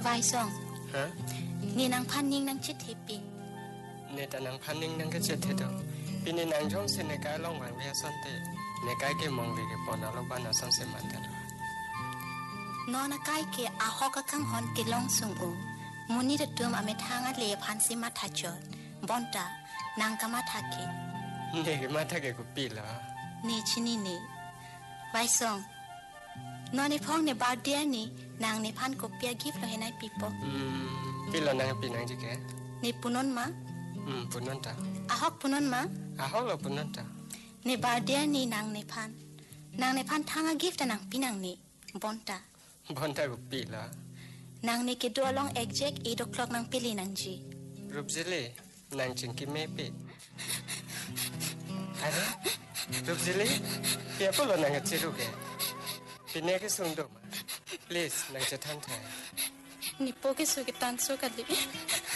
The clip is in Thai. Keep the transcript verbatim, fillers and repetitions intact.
วายซองฮะนี่นางพันยิงนางชิดเทปีเนี่ยแต่นางพันยิงนางก็ชิดเทดปีนี้นางช่องเสนกายลองหวังเวียสันเตในกายเกมองเวกปอนาลบ้านอาสันเสมันเตนอนกายเกอาฮอกกังฮอนเกลองซุงโอมุนีเดตุมอเมทางอัดเลพันสิมาทัจจดบอนตานางกามาทักเกเนี่ยกมาทักเกกุปีละนี่ชินีนี่ไว้ส่งนอนในพ้องในบาเดียนี่นางในพันกบเปียกิฟต์เราเห็นไอปีปออืมปีละนางปีนางจิแกในปุนนมาอืมปุนนตาอาฮอกปุนนมาอาฮอกเราปุนนตาในบาเดียนี่นางในพันนางในพันทางกิฟต์แต่นางปีนางนี่บอนตาบอนตากุปีละนางในเกดัวลองเอ็กเจ็กอีดคลอกนางปีลีนางจีรูปเจเลนางจิงกิเมเปอะไรรูปเจเลเปียพวกเรานางจิรุเกปีนี้ก็ส่งดอกมา please นางจะทันไทยนี่โปกิสุกิตันสุกัดดิ